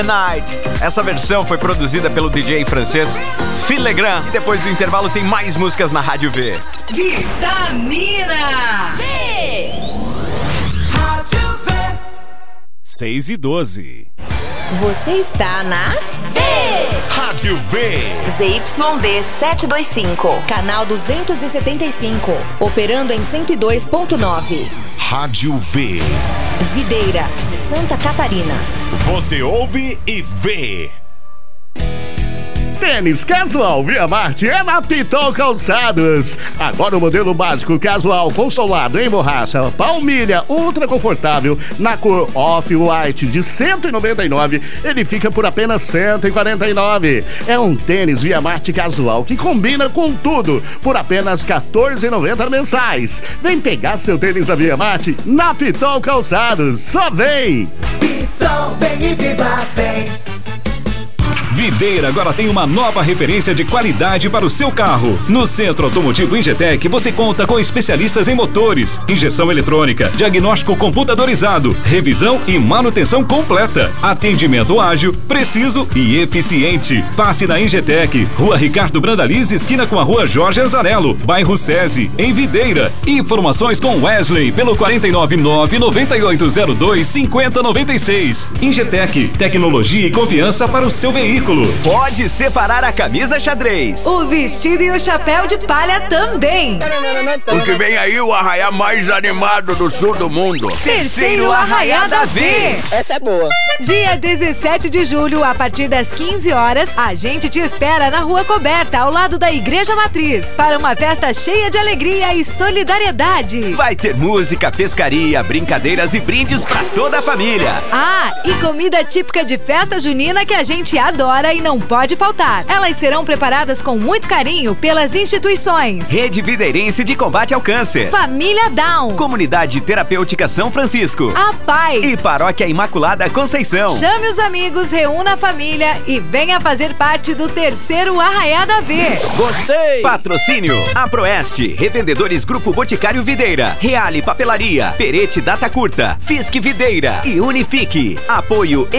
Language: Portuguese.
Night. Essa versão foi produzida pelo DJ francês Phil Legrand. E depois do intervalo tem mais músicas na Rádio V. Vitamina V. Rádio V. 6:12. Você está na V. Rádio V. ZYD 725, canal 275, operando em 102.9. Rádio V. Videira, Santa Catarina. Você ouve e vê. Tênis casual Via Marte é na Pitol Calçados. Agora o modelo básico casual com solado em borracha Palmilha ultra confortável na cor Off-White de 199, ele fica por apenas 149. É um tênis Via Marte casual que combina com tudo por apenas R$14,90 mensais. Vem pegar seu tênis da Via Marte na Pitol Calçados. Só vem! Pitol, vem e viva bem. Videira agora tem uma nova referência de qualidade para o seu carro. No Centro Automotivo Ingetec você conta com especialistas em motores, injeção eletrônica, diagnóstico computadorizado, revisão e manutenção completa. Atendimento ágil, preciso e eficiente. Passe na Ingetec, Rua Ricardo Brandaliz, esquina com a Rua Jorge Anzarello, bairro SESI, em Videira. Informações com Wesley pelo 499-9802-5096. Ingetec, tecnologia e confiança para o seu veículo. Pode separar a camisa xadrez. O vestido e o chapéu de palha também. Porque vem aí o arraiá mais animado do sul do mundo. Terceiro Arraiá da V. Essa é boa. Dia 17 de julho, a partir das 15 horas, a gente te espera na Rua Coberta, ao lado da Igreja Matriz, para uma festa cheia de alegria e solidariedade. Vai ter música, pescaria, brincadeiras e brindes pra toda a família. Ah, e comida típica de festa junina que a gente adora e não pode faltar. Elas serão preparadas com muito carinho pelas instituições Rede Videirense de Combate ao Câncer, Família Down, Comunidade Terapêutica São Francisco, a PAI e Paróquia Imaculada Conceição. Chame os amigos, reúna a família e venha fazer parte do terceiro Arraiá da V. Gostei! Patrocínio: Aproeste, Revendedores Grupo Boticário Videira, Reale Papelaria, Perete Data Curta, Fisque Videira e Unifique. Apoio